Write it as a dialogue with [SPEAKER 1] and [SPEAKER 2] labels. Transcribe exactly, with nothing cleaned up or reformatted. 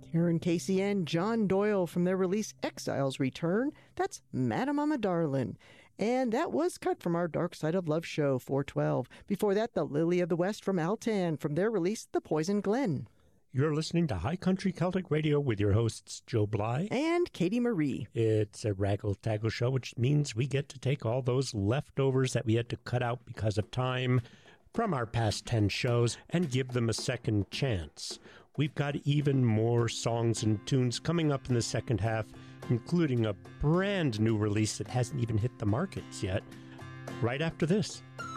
[SPEAKER 1] Aaron Casey and John Doyle from their release Exiles Return. That's Madam I'm a Darlin'. And that was cut from our Dark Side of Love show, four twelve. Before that, The Lily of the West from Altan from their release The Poison Glen.
[SPEAKER 2] You're listening to High Country Celtic Radio with your hosts Joe Bly
[SPEAKER 1] and Katie Marie.
[SPEAKER 2] It's a raggle-taggle show, which means we get to take all those leftovers that we had to cut out because of time from our past ten shows and give them a second chance. We've got even more songs and tunes coming up in the second half, including a brand new release that hasn't even hit the markets yet, right after this.